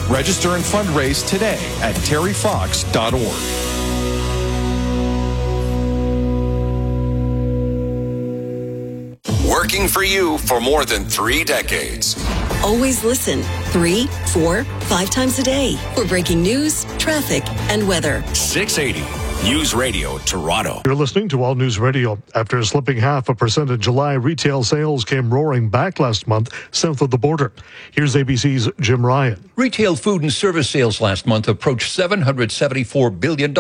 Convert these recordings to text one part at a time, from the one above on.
Register and fundraise today at terryfox.org. Working for you for more than 3 decades. Always listen 3, 4, 5 times a day for breaking news, traffic, and weather. 680 News Radio Toronto. You're listening to All News Radio. After slipping 0.5% in July, retail sales came roaring back last month south of the border. Here's ABC's Jim Ryan. Retail food and service sales last month approached $774 billion, a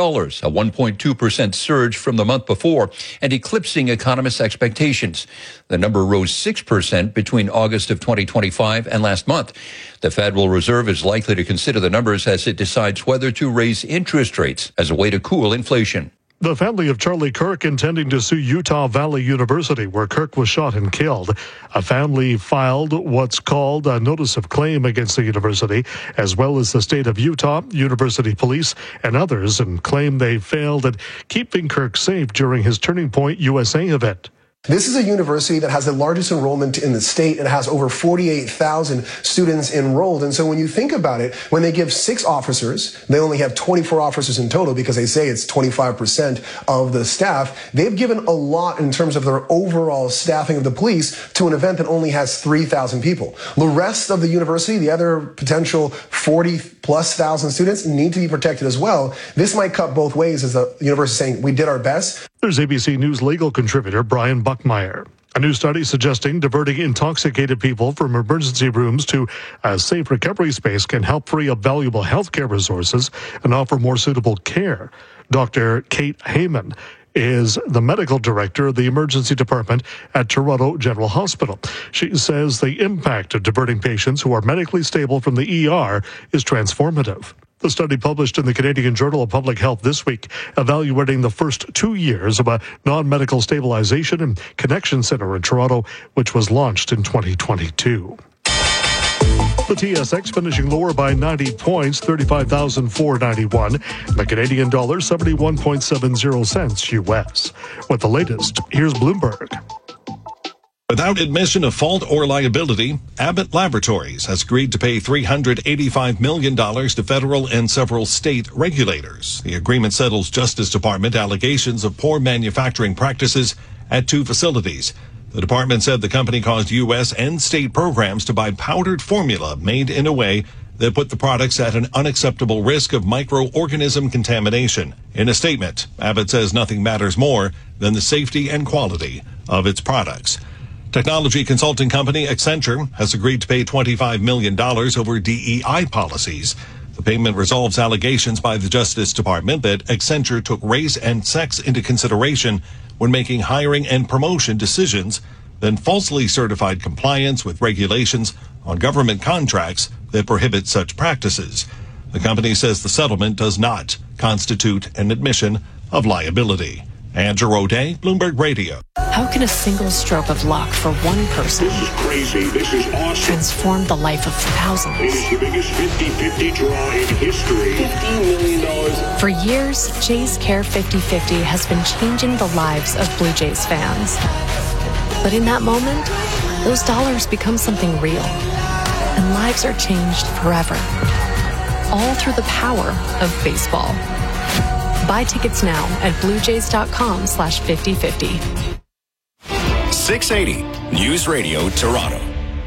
1.2% surge from the month before, and eclipsing economists' expectations. The number rose 6% between August of 2025 and last month. The Federal Reserve is likely to consider the numbers as it decides whether to raise interest rates as a way to cool inflation. The family of Charlie Kirk intending to sue Utah Valley University, where Kirk was shot and killed. A family filed what's called a notice of claim against the university, as well as the state of Utah, university police, and others, and claim they failed at keeping Kirk safe during his Turning Point USA event. This is a university that has the largest enrollment in the state. It has over 48,000 students enrolled. And so when you think about it, when they give 6 officers, they only have 24 officers in total because they say it's 25% of the staff. They've given a lot in terms of their overall staffing of the police to an event that only has 3,000 people. The rest of the university, the other potential 40+ thousand students, need to be protected as well. This might cut both ways, as the university saying, we did our best. There's ABC News legal contributor Brian Buckmeyer. A new study suggesting diverting intoxicated people from emergency rooms to a safe recovery space can help free up valuable healthcare resources and offer more suitable care. Dr. Kate Heyman is the medical director of the emergency department at Toronto General Hospital. She says the impact of diverting patients who are medically stable from the ER is transformative. The study published in the Canadian Journal of Public Health this week, evaluating the first 2 years of a non-medical stabilization and connection center in Toronto, which was launched in 2022. The TSX finishing lower by 90 points, 35,491. The Canadian dollar, 71.70 cents U.S. With the latest, here's Bloomberg. Without admission of fault or liability, Abbott Laboratories has agreed to pay $385 million to federal and several state regulators. The agreement settles Justice Department allegations of poor manufacturing practices at 2 facilities. The department said the company caused U.S. and state programs to buy powdered formula made in a way that put the products at an unacceptable risk of microorganism contamination. In a statement, Abbott says nothing matters more than the safety and quality of its products. Technology consulting company Accenture has agreed to pay $25 million over DEI policies. The payment resolves allegations by the Justice Department that Accenture took race and sex into consideration when making hiring and promotion decisions, then falsely certified compliance with regulations on government contracts that prohibit such practices. The company says the settlement does not constitute an admission of liability. Andrew O'Day, Bloomberg Radio. How can a single stroke of luck for one person This is crazy. This is awesome. transform the life of thousands? It is the biggest 50-50 draw in history. $50 million. For years, Jays Care 50-50 has been changing the lives of Blue Jays fans. But in that moment, those dollars become something real. And lives are changed forever. All through the power of baseball. Buy tickets now at bluejays.com/5050. 680 News Radio Toronto.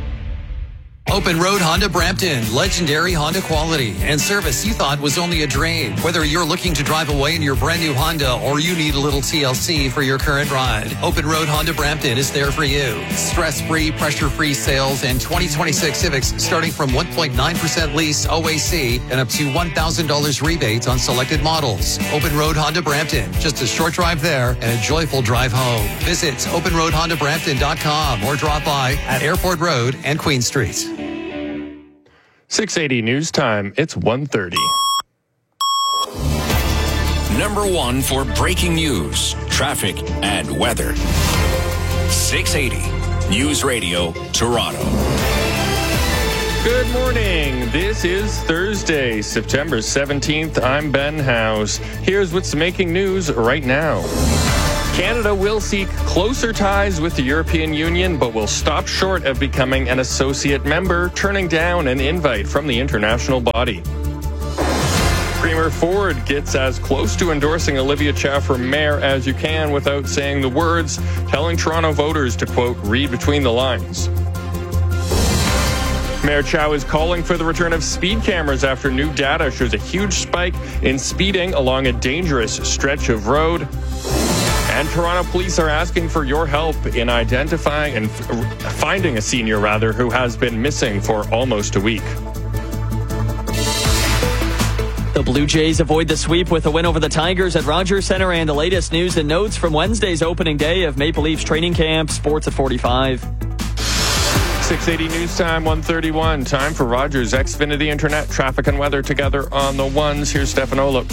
Open Road Honda Brampton. Legendary Honda quality and service you thought was only a dream. Whether you're looking to drive away in your brand new Honda or you need a little TLC for your current ride, Open Road Honda Brampton is there for you. Stress-free, pressure-free sales and 2026 Civics starting from 1.9% lease OAC and up to $1,000 rebates on selected models. Open Road Honda Brampton. Just a short drive there and a joyful drive home. Visit openroadhondabrampton.com or drop by at Airport Road and Queen Street. 680 News Time, it's 1:30. Number 1 for breaking news, traffic, and weather. 680 News Radio Toronto. Good morning. This is Thursday, September 17th. I'm Ben House. Here's what's making news right now. Canada will seek closer ties with the European Union, but will stop short of becoming an associate member, turning down an invite from the international body. Premier Ford gets as close to endorsing Olivia Chow for mayor as you can without saying the words, telling Toronto voters to, quote, read between the lines. Mayor Chow is calling for the return of speed cameras after new data shows a huge spike in speeding along a dangerous stretch of road. And Toronto police are asking for your help in identifying and finding a senior, who has been missing for almost a week. The Blue Jays avoid the sweep with a win over the Tigers at Rogers Centre, and the latest news and notes from Wednesday's opening day of Maple Leafs training camp. Sports at 45. 680 News Time, 1:31. Time for Rogers Xfinity Internet. Traffic and weather together on the ones. Here's Stefan Olip.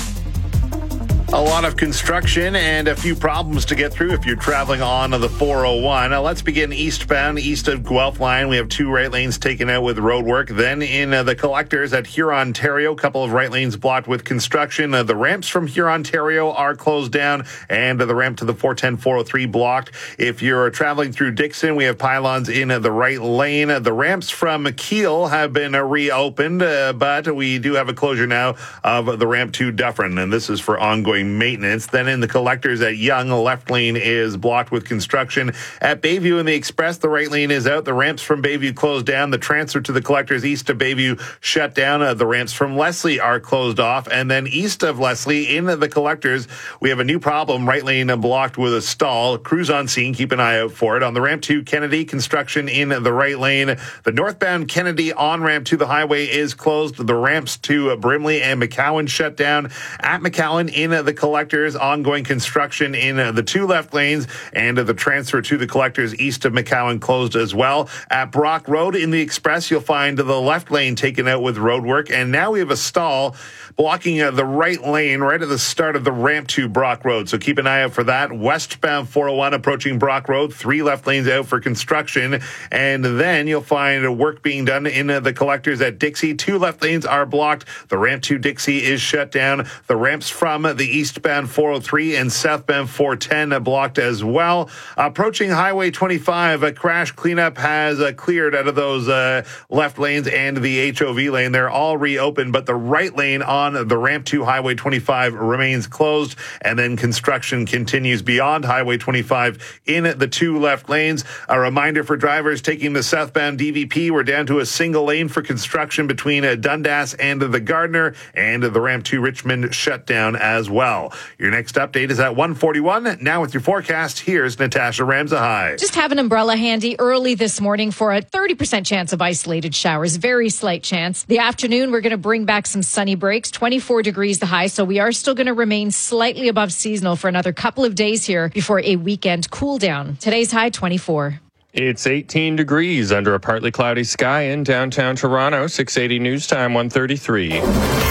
A lot of construction and a few problems to get through if you're traveling on the 401. Now let's begin eastbound, east of Guelph Line. We have 2 right lanes taken out with road work. Then in the collectors at Hurontario, a couple of right lanes blocked with construction. The ramps from Hurontario are closed down, and the ramp to the 410-403 blocked. If you're traveling through Dixon, we have pylons in the right lane. The ramps from Kiel have been reopened, but we do have a closure now of the ramp to Dufferin, and this is for ongoing maintenance. Then in the collectors at Yonge, the left lane is blocked with construction. At Bayview and the Express, the right lane is out. The ramps from Bayview closed down. The transfer to the collectors east of Bayview shut down. The ramps from Leslie are closed off. And then east of Leslie in the collectors, we have a new problem. Right lane blocked with a stall. Crews on scene. Keep an eye out for it. On the ramp to Kennedy, construction in the right lane. The northbound Kennedy on-ramp to the highway is closed. The ramps to Brimley and McCowan shut down. At McCowan in the collectors, ongoing construction in the 2 left lanes, and the transfer to the collectors east of McCowan closed as well. At Brock Road in the Express, you'll find the left lane taken out with road work, and now we have a stall blocking the right lane right at the start of the ramp to Brock Road. So keep an eye out for that. Westbound 401 approaching Brock Road, 3 left lanes out for construction, and then you'll find work being done in the collectors at Dixie. 2 left lanes are blocked. The ramp to Dixie is shut down. The ramps from the eastbound 403 and southbound 410 blocked as well. Approaching Highway 25, a crash cleanup has cleared out of those left lanes and the HOV lane. They're all reopened, but the right lane on the ramp to Highway 25 remains closed, and then construction continues beyond Highway 25 in the 2 left lanes. A reminder for drivers taking the southbound DVP, we're down to a single lane for construction between Dundas and the Gardner, and the ramp to Richmond shut down as well. Your next update is at 1:41. Now with your forecast, here's Natasha Ramsahai. Just have an umbrella handy early this morning for a 30% chance of isolated showers. Very slight chance. The afternoon, we're going to bring back some sunny breaks. 24 degrees the high, so we are still going to remain slightly above seasonal for another couple of days here before a weekend cool down. Today's high, 24. It's 18 degrees under a partly cloudy sky in downtown Toronto. 680 News Time, 1:33.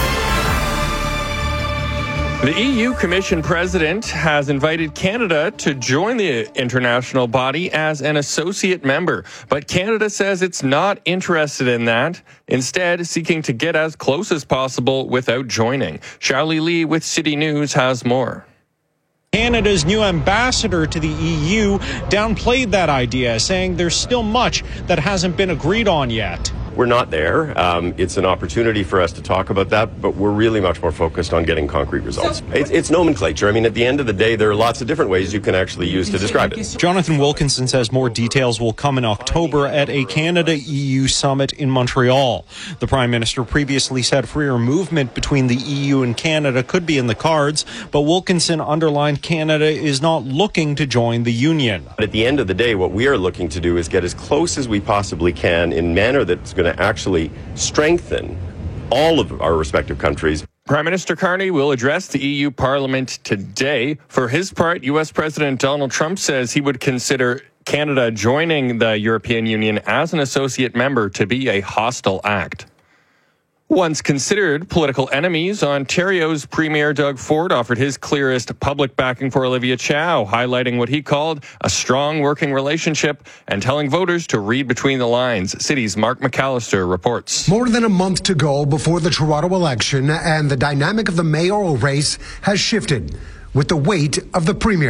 The EU Commission President has invited Canada to join the international body as an associate member, but Canada says it's not interested in that, instead seeking to get as close as possible without joining. Charlie Lee with City News has more. Canada's new ambassador to the EU downplayed that idea, saying there's still much that hasn't been agreed on yet. We're not there. It's an opportunity for us to talk about that, but we're really much more focused on getting concrete results. It's nomenclature. I mean, at the end of the day, there are lots of different ways you can actually use to describe it. Jonathan Wilkinson says more details will come in October at a Canada-EU summit in Montreal. The Prime Minister previously said freer movement between the EU and Canada could be in the cards, but Wilkinson underlined Canada is not looking to join the union. But at the end of the day, what we are looking to do is get as close as we possibly can in a manner that's going to actually strengthen all of our respective countries. Prime Minister Carney will address the EU Parliament today. For his part, U.S. President Donald Trump says he would consider Canada joining the European Union as an associate member to be a hostile act. Once considered political enemies, Ontario's Premier Doug Ford offered his clearest public backing for Olivia Chow, highlighting what he called a strong working relationship and telling voters to read between the lines. City's Mark McAllister reports. More than a month to go before the Toronto election, and the dynamic of the mayoral race has shifted with the weight of the Premier.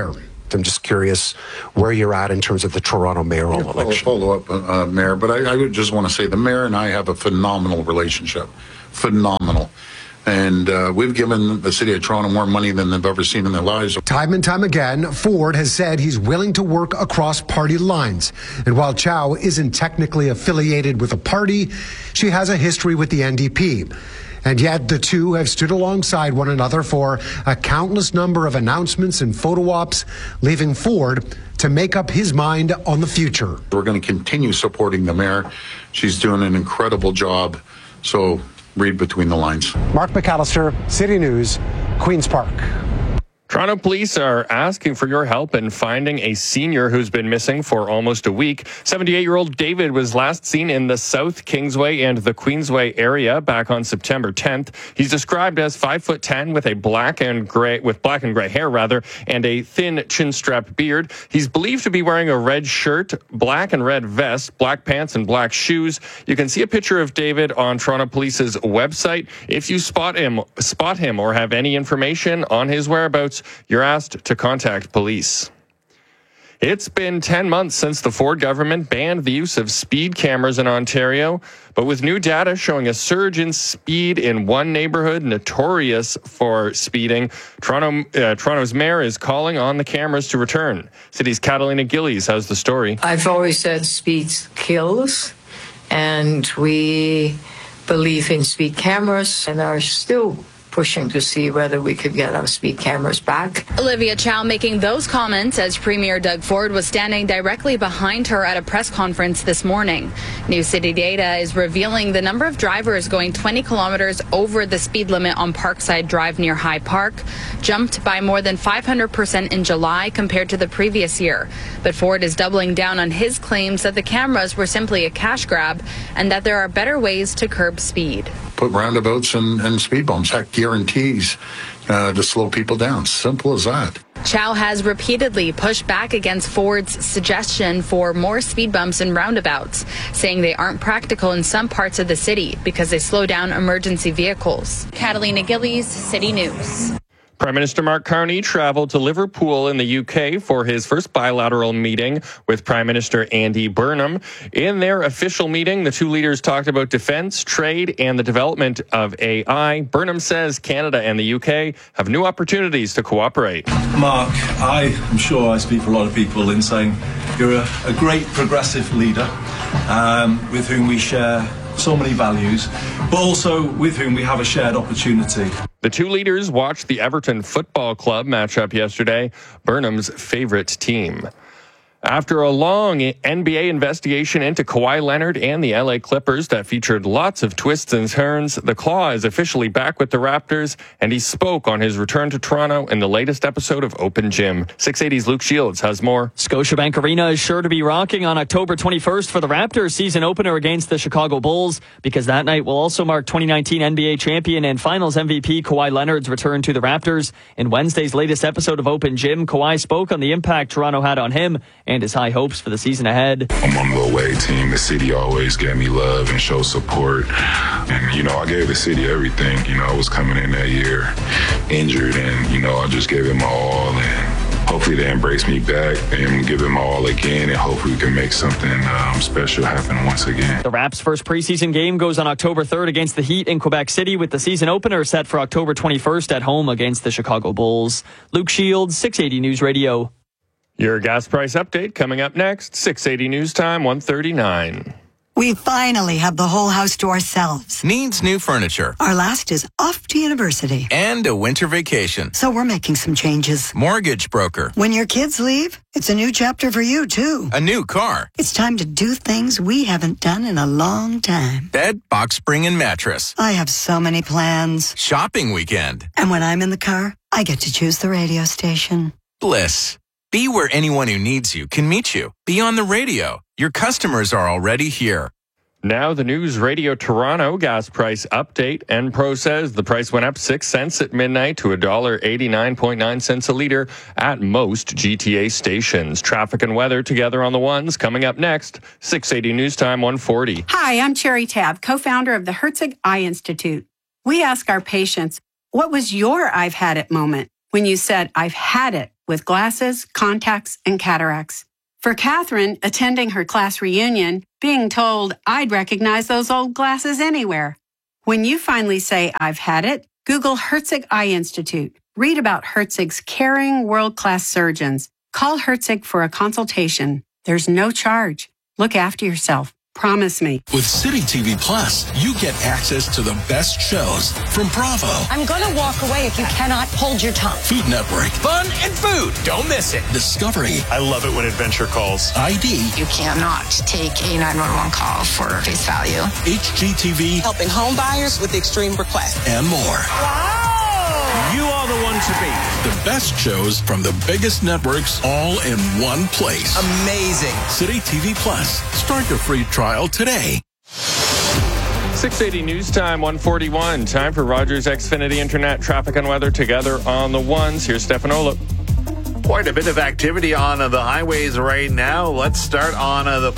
I'm just curious where you're at in terms of the Toronto mayoral election. Follow up, Mayor, but I would just want to say the mayor and I have a phenomenal relationship. Phenomenal. And we've given the city of Toronto more money than they've ever seen in their lives. Time and time again, Ford has said he's willing to work across party lines. And while Chow isn't technically affiliated with a party, she has a history with the NDP. And yet the two have stood alongside one another for a countless number of announcements and photo ops, leaving Ford to make up his mind on the future. We're going to continue supporting the mayor. She's doing an incredible job. So read between the lines. Mark McAllister, City News, Queen's Park. Toronto police are asking for your help in finding a senior who's been missing for almost a week. 78-year-old David was last seen in the South Kingsway and the Queensway area back on September 10th. He's described as 5'10" with black and gray hair and a thin chin-strap beard. He's believed to be wearing a red shirt, black and red vest, black pants, and black shoes. You can see a picture of David on Toronto Police's website. If you spot him or have any information on his whereabouts, you're asked to contact police. It's been 10 months since the Ford government banned the use of speed cameras in Ontario, but with new data showing a surge in speed in one neighborhood notorious for speeding, Toronto's mayor is calling on the cameras to return. City's Catalina Gillies has the story. I've always said speed kills, and we believe in speed cameras and are still pushing to see whether we could get our speed cameras back. Olivia Chow making those comments as Premier Doug Ford was standing directly behind her at a press conference this morning. New city data is revealing the number of drivers going 20 kilometers over the speed limit on Parkside Drive near High Park jumped by more than 500% in July compared to the previous year. But Ford is doubling down on his claims that the cameras were simply a cash grab and that there are better ways to curb speed. Put roundabouts and speed bumps. That guarantees to slow people down. Simple as that. Chow has repeatedly pushed back against Ford's suggestion for more speed bumps and roundabouts, saying they aren't practical in some parts of the city because they slow down emergency vehicles. Catalina Gillies, City News. Prime Minister Mark Carney traveled to Liverpool in the UK for his first bilateral meeting with Prime Minister Andy Burnham. In their official meeting, the two leaders talked about defence, trade, and the development of AI. Burnham says Canada and the UK have new opportunities to cooperate. Mark, I am sure I speak for a lot of people in saying you're a great progressive leader with whom we share so many values, but also with whom we have a shared opportunity. The two leaders watched the Everton Football Club matchup yesterday, Burnham's favorite team. After a long NBA investigation into Kawhi Leonard and the LA Clippers that featured lots of twists and turns, the Claw is officially back with the Raptors, and he spoke on his return to Toronto in the latest episode of Open Gym. 680's Luke Shields has more. Scotiabank Arena is sure to be rocking on October 21st for the Raptors season opener against the Chicago Bulls, because that night will also mark 2019 NBA champion and Finals MVP Kawhi Leonard's return to the Raptors. In Wednesday's latest episode of Open Gym, Kawhi spoke on the impact Toronto had on him and his high hopes for the season ahead. I'm on the away team. The city always gave me love and showed support. And, I gave the city everything. I was coming in that year injured and, I just gave it my all. And hopefully they embrace me back and give it my all again. And hopefully we can make something special happen once again. The Raps' first preseason game goes on October 3rd against the Heat in Quebec City, with the season opener set for October 21st at home against the Chicago Bulls. Luke Shields, 680 News Radio. Your gas price update coming up next, 680 News Time, 1:39. We finally have the whole house to ourselves. Needs new furniture. Our last is off to university. And a winter vacation. So we're making some changes. Mortgage broker. When your kids leave, it's a new chapter for you, too. A new car. It's time to do things we haven't done in a long time. Bed, box spring, and mattress. I have so many plans. Shopping weekend. And when I'm in the car, I get to choose the radio station. Bliss. Be where anyone who needs you can meet you. Be on the radio. Your customers are already here. Now the News Radio Toronto gas price update. Enpro says the price went up 6 cents at midnight to $1.89.9 a liter at most GTA stations. Traffic and weather together on the ones coming up next. 680 News Time, 1:40. Hi, I'm Cherry Tabb, co-founder of the Herzig Eye Institute. We ask our patients, what was your I've had it moment when you said, I've had it with glasses, contacts, and cataracts. For Catherine, attending her class reunion, being told I'd recognize those old glasses anywhere. When you finally say, I've had it, Google Herzig Eye Institute. Read about Herzig's caring, world-class surgeons. Call Herzig for a consultation. There's no charge. Look after yourself. Promise me. With City TV Plus, you get access to the best shows from Bravo. I'm going to walk away if you cannot hold your tongue. Food Network. Fun and food. Don't miss it. Discovery. I love it when adventure calls. ID. You cannot take a 911 call for face value. HGTV. Helping home buyers with extreme requests. And more. Wow! You are the one to beat. The best shows from the biggest networks all in one place. Amazing. City TV Plus. Start your free trial today. 680 News Time, 141. Time for Rogers Xfinity Internet traffic and weather together on the ones. Here's Stefan Olip. Quite a bit of activity on the highways right now. Let's start on the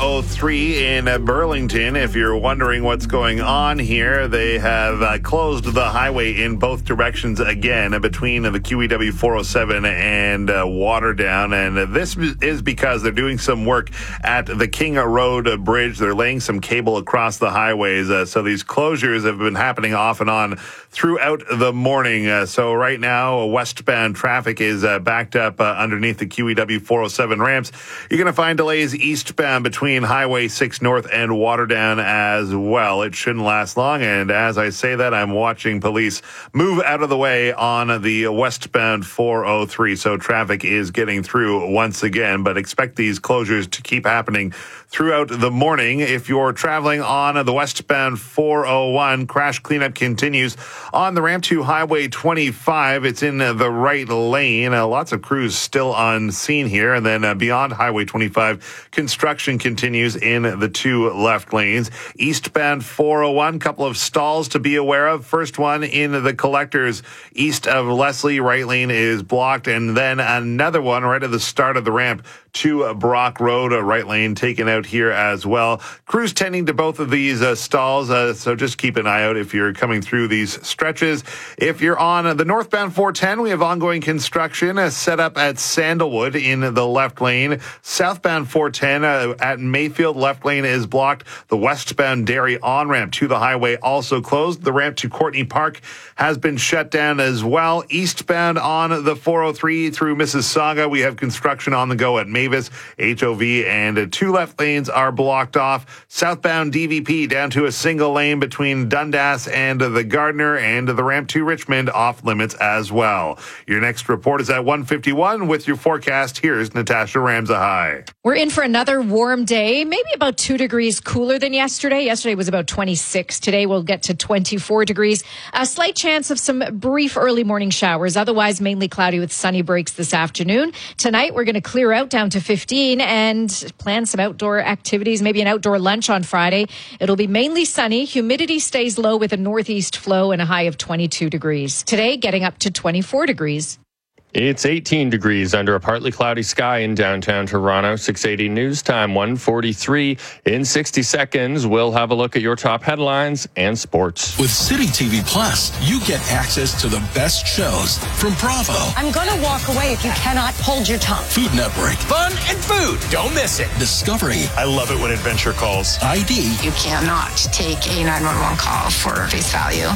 403 in Burlington. If you're wondering what's going on here, they have closed the highway in both directions again between the QEW 407 and Waterdown. And this is because they're doing some work at the King Road Bridge. They're laying some cable across the highways. So these closures have been happening off and on throughout the morning. So right now, westbound traffic is backed up underneath the QEW 407 ramps. You're going to find delays eastbound between Highway 6 North and Waterdown as well. It shouldn't last long. And as I say that, I'm watching police move out of the way on the westbound 403. So traffic is getting through once again, but expect these closures to keep happening throughout the morning. If you're traveling on the westbound 401, crash cleanup continues on the ramp to Highway 25. It's in the right lane. Lots of crews still on scene here. And then beyond Highway 25, construction continues in the two left lanes. Eastbound 401, couple of stalls to be aware of. First one in the collectors east of Leslie, right lane is blocked. And then another one right at the start of the ramp to Brock Road, right lane taken out here as well. Crews tending to both of these stalls, so just keep an eye out if you're coming through these stretches. If you're on the northbound 410, we have ongoing construction set up at Sandalwood in the left lane. Southbound 410 at Mayfield, left lane is blocked. The westbound Derry on-ramp to the highway also closed. The ramp to Courtney Park has been shut down as well. Eastbound on the 403 through Mississauga, we have construction on the go at Mavis, HOV, and two left lanes are blocked off. Southbound DVP down to a single lane between Dundas and the Gardner, and the ramp to Richmond off limits as well. Your next report is at 1:51 with your forecast. Here's Natasha Ramsahai. We're in for another warm day, maybe about 2 degrees cooler than yesterday. Yesterday was about 26. Today we'll get to 24 degrees. A slight chance of some brief early morning showers. Otherwise, mainly cloudy with sunny breaks this afternoon. Tonight, we're going to clear out down to 15 and plan some outdoor activities, maybe an outdoor lunch on Friday. It'll be mainly sunny. Humidity stays low with a northeast flow and a high of 22 degrees. Today, getting up to 24 degrees. It's 18 degrees under a partly cloudy sky in downtown Toronto. 680 News Time, 1:43. In 60 seconds, we'll have a look at your top headlines and sports. With City TV Plus, you get access to the best shows from Bravo. I'm going to walk away if you cannot hold your tongue. Food Network. Fun and food. Don't miss it. Discovery. I love it when adventure calls. ID. You cannot take a 911 call for face value.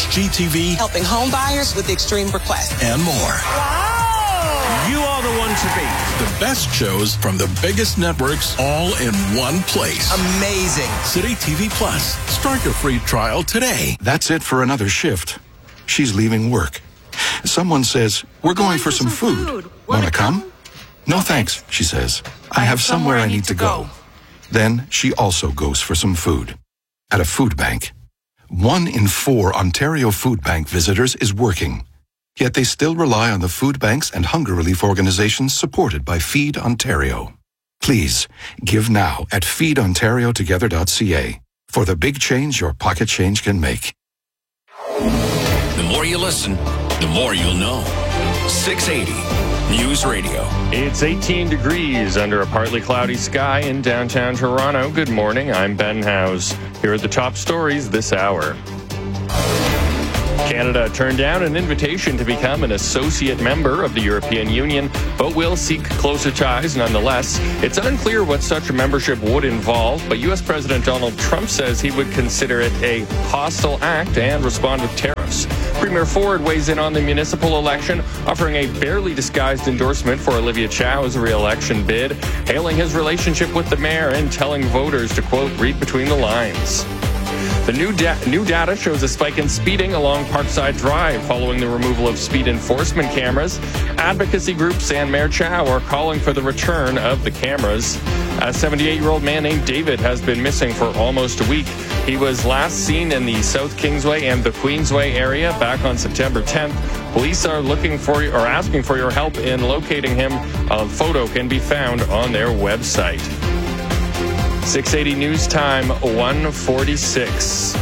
HGTV. Helping home buyers with extreme requests. And more. Wow! You are the one to beat. The best shows from the biggest networks all in one place. Amazing. City TV Plus. Start your free trial today. That's it for another shift. She's leaving work. Someone says, "We're going for some food. Want to come?" "No thanks," she says. "I have somewhere I need to go." Then she also goes for some food. At a food bank. 1 in 4 Ontario Food Bank visitors is working. Yet they still rely on the food banks and hunger relief organizations supported by Feed Ontario. Please, give now at feedontariotogether.ca for the big change your pocket change can make. The more you listen, the more you'll know. 680 News Radio. It's 18 degrees under a partly cloudy sky in downtown Toronto. Good morning, I'm Ben House. Here are the top stories this hour. Canada turned down an invitation to become an associate member of the European Union, but will seek closer ties nonetheless. It's unclear what such a membership would involve, but U.S. President Donald Trump says he would consider it a hostile act and respond with tariffs. Premier Ford weighs in on the municipal election, offering a barely disguised endorsement for Olivia Chow's re-election bid, hailing his relationship with the mayor and telling voters to, quote, read between the lines. The new data shows a spike in speeding along Parkside Drive following the removal of speed enforcement cameras. Advocacy groups and Mayor Chow are calling for the return of the cameras. A 78-year-old man named David has been missing for almost a week. He was last seen in the South Kingsway and the Queensway area back on September 10th. Police are asking for your help in locating him. A photo can be found on their website. 680 News Time, 1:46.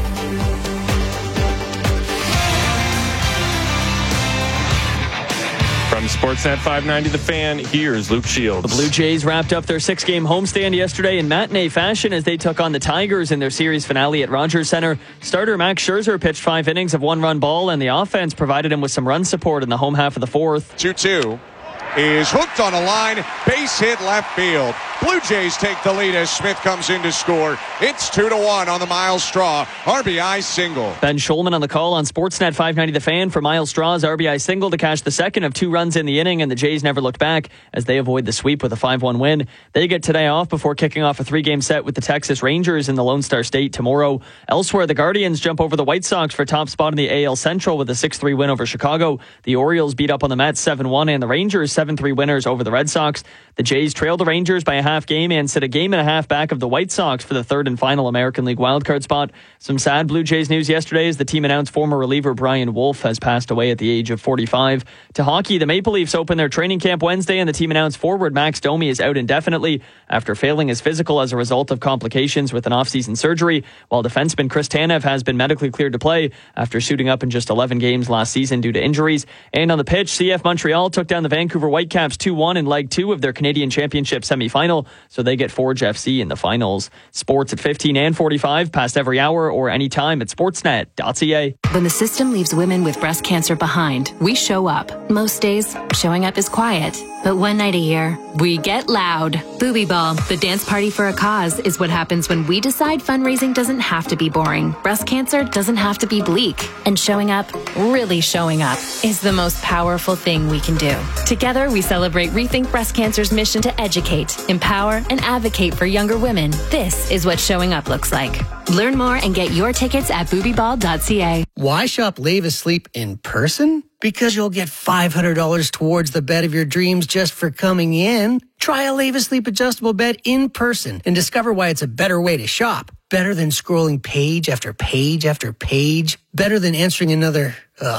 From Sportsnet 590 The Fan, here's Luke Shields. The Blue Jays wrapped up their 6-game homestand yesterday in matinee fashion as they took on the Tigers in their series finale at Rogers Center. Starter Max Scherzer pitched 5 innings of 1-run ball, and the offense provided him with some run support in the home half of the fourth. 2-2 is hooked on a line, base hit left field. Blue Jays take the lead as Smith comes in to score. It's 2-1 on the Miles Straw RBI single. Ben Schulman on the call on Sportsnet 590 The Fan for Miles Straw's RBI single to cash the second of 2 runs in the inning, and the Jays never looked back as they avoid the sweep with a 5-1 win. They get today off before kicking off a 3-game set with the Texas Rangers in the Lone Star State tomorrow. Elsewhere, the Guardians jump over the White Sox for top spot in the AL Central with a 6-3 win over Chicago. The Orioles beat up on the Mets 7-1, and the Rangers 7-3 winners over the Red Sox. The Jays trail the Rangers by a half game and sit a game and a half back of the White Sox for the third and final American League wildcard spot. Some sad Blue Jays news yesterday as the team announced former reliever Brian Wolf has passed away at the age of 45. To hockey, the Maple Leafs open their training camp Wednesday, and the team announced forward Max Domi is out indefinitely after failing his physical as a result of complications with an off-season surgery, while defenseman Chris Tanev has been medically cleared to play after suiting up in just 11 games last season due to injuries. And on the pitch, CF Montreal took down the Vancouver Whitecaps 2-1 in Leg 2 of their Canadian Championship semi-final, so they get Forge FC in the finals. Sports at 15 and 45, past every hour or anytime at sportsnet.ca. When the system leaves women with breast cancer behind, we show up. Most days, showing up is quiet. But one night a year, we get loud. Booby Ball, the dance party for a cause, is what happens when we decide fundraising doesn't have to be boring. Breast cancer doesn't have to be bleak. And showing up, really showing up, is the most powerful thing we can do. Together, we celebrate Rethink Breast Cancer's mission to educate, empower, and advocate for younger women. This is what showing up looks like. Learn more and get your tickets at boobyball.ca. Why shop Lave Asleep in person? Because you'll get $500 towards the bed of your dreams just for coming in. Try a Lave Asleep adjustable bed in person and discover why it's a better way to shop. Better than scrolling page after page after page. Better than answering another,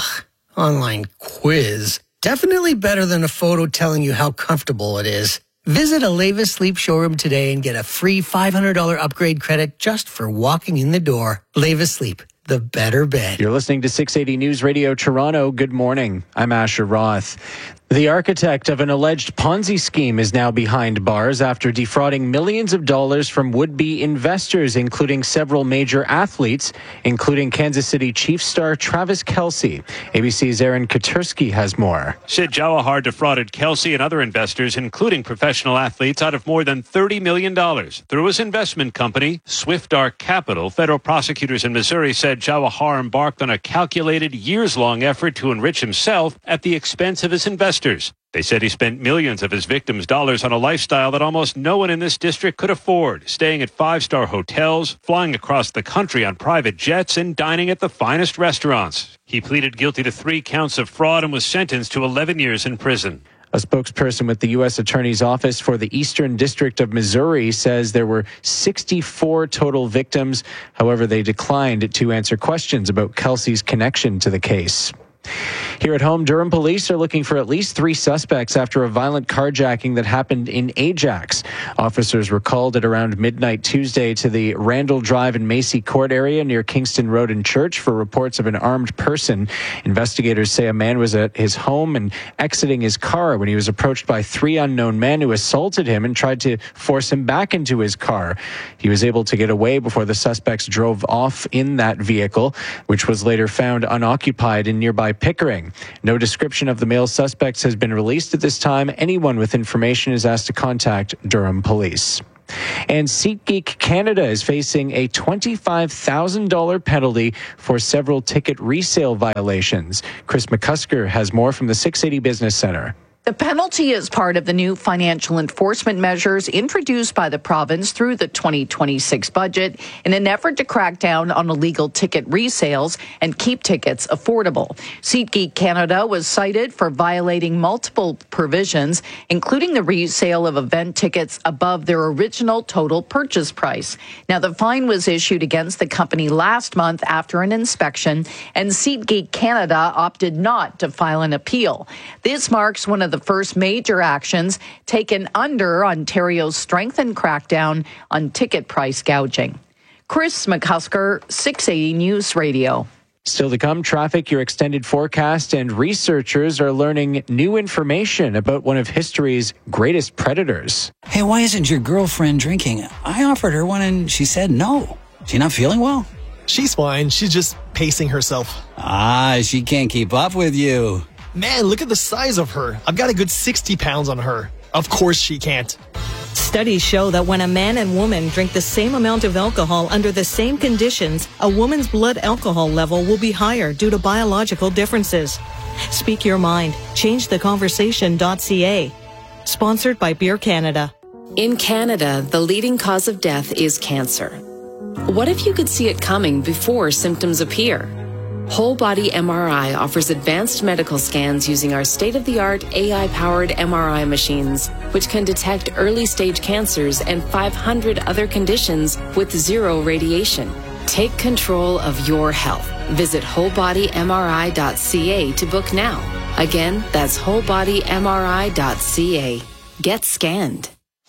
online quiz. Definitely better than a photo telling you how comfortable it is. Visit a Lave Asleep showroom today and get a free $500 upgrade credit just for walking in the door. Lave Asleep, the better bed. You're listening to 680 News Radio Toronto. Good morning. I'm Asher Roth. The architect of an alleged Ponzi scheme is now behind bars after defrauding millions of dollars from would-be investors, including several major athletes, including Kansas City Chiefs star Travis Kelce. ABC's Aaron Katersky has more. Sid Jawahar defrauded Kelce and other investors, including professional athletes, out of more than $30 million through his investment company, Swift Arc Capital. Federal prosecutors in Missouri said Jawahar embarked on a calculated, years-long effort to enrich himself at the expense of his investors. They said he spent millions of his victims' dollars on a lifestyle that almost no one in this district could afford, staying at 5-star hotels, flying across the country on private jets, and dining at the finest restaurants. He pleaded guilty to 3 counts of fraud and was sentenced to 11 years in prison. A spokesperson with the U.S. Attorney's Office for the Eastern District of Missouri says there were 64 total victims. However, they declined to answer questions about Kelce's connection to the case. Here at home, Durham police are looking for at least 3 suspects after a violent carjacking that happened in Ajax. Officers were called at around midnight Tuesday to the Randall Drive and Macy Court area near Kingston Road and Church for reports of an armed person. Investigators say a man was at his home and exiting his car when he was approached by 3 unknown men who assaulted him and tried to force him back into his car. He was able to get away before the suspects drove off in that vehicle, which was later found unoccupied in nearby Pickering. No description of the male suspects has been released at this time. Anyone with information is asked to contact Durham Police. And SeatGeek Canada is facing a $25,000 penalty for several ticket resale violations. Chris McCusker has more from the 680 Business Center. The penalty is part of the new financial enforcement measures introduced by the province through the 2026 budget in an effort to crack down on illegal ticket resales and keep tickets affordable. SeatGeek Canada was cited for violating multiple provisions, including the resale of event tickets above their original total purchase price. Now, the fine was issued against the company last month after an inspection, and SeatGeek Canada opted not to file an appeal. This marks one of the first major actions taken under Ontario's strengthened crackdown on ticket price gouging. Chris McCusker, 680 News Radio. Still to come, traffic, your extended forecast, and researchers are learning new information about one of history's greatest predators. Hey, why isn't your girlfriend drinking? I offered her one and she said no. She not feeling well? She's fine. She's just pacing herself. She can't keep up with you. Man, look at the size of her. I've got a good 60 pounds on her. Of course she can't. Studies show that when a man and woman drink the same amount of alcohol under the same conditions, a woman's blood alcohol level will be higher due to biological differences. Speak your mind. ChangeTheConversation.ca. Sponsored by Beer Canada. In Canada, the leading cause of death is cancer. What if you could see it coming before symptoms appear? Whole Body MRI offers advanced medical scans using our state-of-the-art AI-powered MRI machines, which can detect early-stage cancers and 500 other conditions with 0 radiation. Take control of your health. Visit wholebodymri.ca to book now. Again, that's wholebodymri.ca. Get scanned.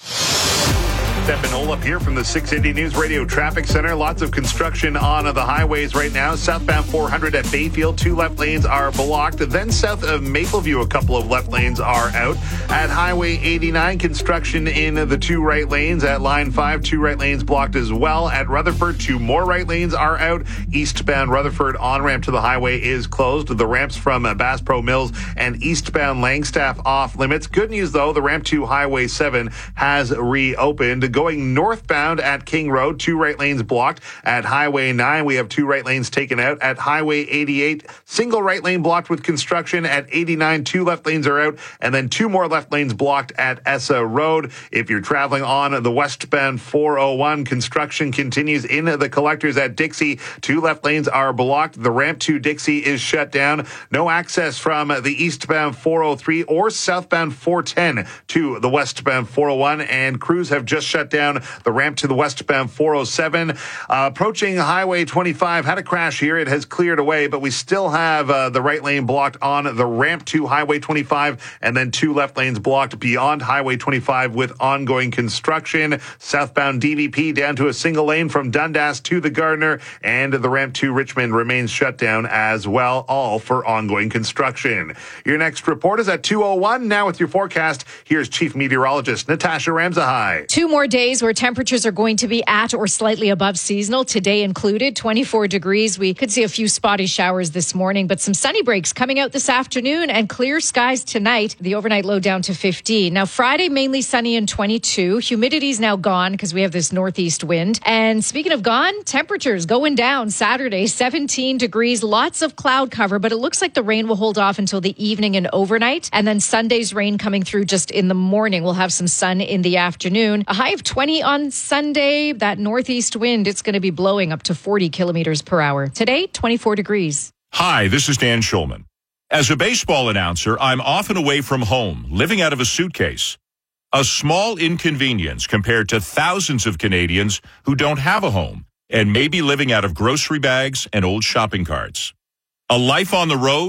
Stefan Olaf here from the 680 News Radio Traffic Center. Lots of construction on the highways right now. Southbound 400 at Bayfield, 2 left lanes are blocked. Then south of Mapleview, a couple of left lanes are out. At Highway 89, construction in the 2 right lanes. At Line 5, 2 right lanes blocked as well. At Rutherford, 2 more right lanes are out. Eastbound Rutherford on-ramp to the highway is closed. The ramps from Bass Pro Mills and eastbound Langstaff off limits. Good news, though, the ramp to Highway 7 has reopened. Going northbound at King Road, 2 right lanes blocked. At Highway 9, we have 2 right lanes taken out. At Highway 88, single right lane blocked with construction. At 89, 2 left lanes are out, and then 2 more left lanes blocked at Essa Road. If you're traveling on the westbound 401, construction continues in the collectors at Dixie. 2 left lanes are blocked. The ramp to Dixie is shut down. No access from the eastbound 403 or southbound 410 to the westbound 401, and crews have just shut down the ramp to the westbound 407. Approaching Highway 25, had a crash here. It has cleared away, but we still have the right lane blocked on the ramp to Highway 25, and then 2 left lanes blocked beyond Highway 25 with ongoing construction. Southbound DVP down to a single lane from Dundas to the Gardiner, and the ramp to Richmond remains shut down as well, all for ongoing construction. Your next report is at 2:01. Now with your forecast, here's Chief Meteorologist Natasha Ramzahai. 2 more days where temperatures are going to be at or slightly above seasonal, today included, 24 degrees. We could see a few spotty showers this morning, but some sunny breaks coming out this afternoon and clear skies tonight. The overnight low down to 15. Now, Friday, mainly sunny and 22. Humidity's now gone because we have this northeast wind. And speaking of gone, temperatures going down Saturday, 17 degrees, lots of cloud cover, but it looks like the rain will hold off until the evening and overnight. And then Sunday's rain coming through just in the morning. We'll have some sun in the afternoon. A high of 20 on Sunday. That northeast wind, it's going to be blowing up to 40 kilometers per hour. Today, 24 degrees. Hi, this is Dan Schulman. As a baseball announcer, I'm often away from home, living out of a suitcase. A small inconvenience compared to thousands of Canadians who don't have a home and may be living out of grocery bags and old shopping carts. A life on the road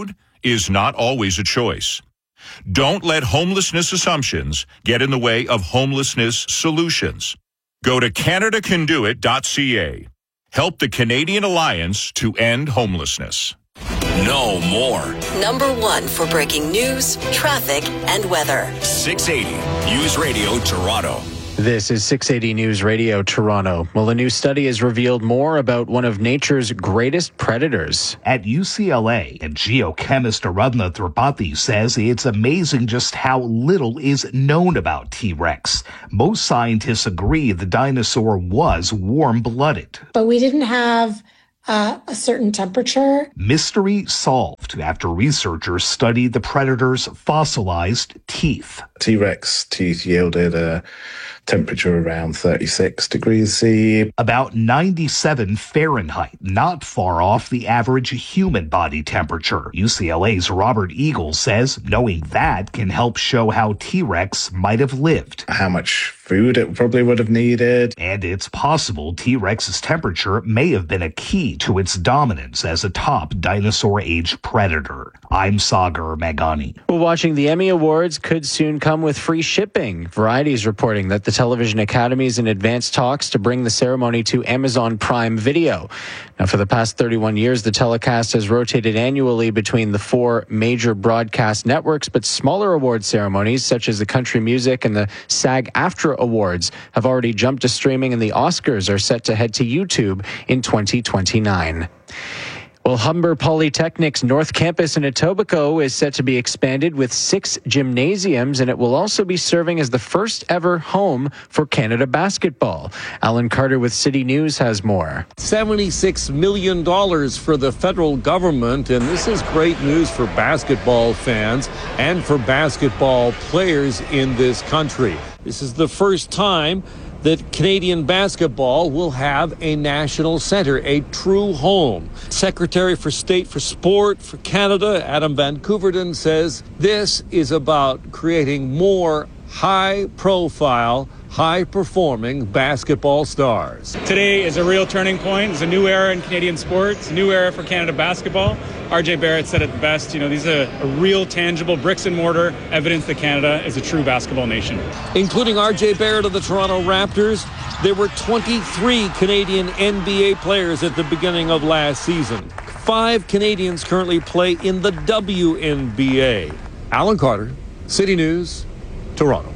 is not always a choice. Don't let homelessness assumptions get in the way of homelessness solutions. Go to CanadaCanDoIt.ca. Help the Canadian Alliance to end homelessness. Know more. Number 1 for breaking news, traffic, and weather. 680 News Radio Toronto. This is 680 News Radio Toronto. Well, a new study has revealed more about one of nature's greatest predators. At UCLA, and geochemist Aradhana Tripathi says it's amazing just how little is known about T-Rex. Most scientists agree the dinosaur was warm-blooded. But we didn't have a certain temperature. Mystery solved after researchers studied the predator's fossilized teeth. T-Rex teeth yielded a temperature around 36 degrees C. About 97 Fahrenheit, not far off the average human body temperature. UCLA's Robert Eagle says knowing that can help show how T-Rex might have lived. How much food it probably would have needed. And it's possible T-Rex's temperature may have been a key to its dominance as a top dinosaur-age predator. I'm Sagar Meghani. Well, watching the Emmy Awards could soon come with free shipping. Variety is reporting that the Television Academy is in advanced talks to bring the ceremony to Amazon Prime Video. Now, for the past 31 years, the telecast has rotated annually between the 4 major broadcast networks, but smaller award ceremonies, such as the Country Music and the SAG-AFTRA Awards, have already jumped to streaming, and the Oscars are set to head to YouTube in 2029. Well, Humber Polytechnic's North Campus in Etobicoke is set to be expanded with 6 gymnasiums, and it will also be serving as the first ever home for Canada basketball. Alan Carter with City News has more. $76 million for the federal government, and this is great news for basketball fans and for basketball players in this country. This is the first time that Canadian basketball will have a national center, a true home. Secretary for State for Sport for Canada, Adam Van Couverden, says this is about creating more high-profile, high-performing basketball stars. Today is a real turning point. It's a new era in Canadian sports, a new era for Canada basketball. RJ Barrett said it the best. These are a real, tangible, bricks and mortar evidence that Canada is a true basketball nation. Including RJ Barrett of the Toronto Raptors, there were 23 Canadian NBA players at the beginning of last season. 5 Canadians currently play in the WNBA. Alan Carter, City News, Toronto.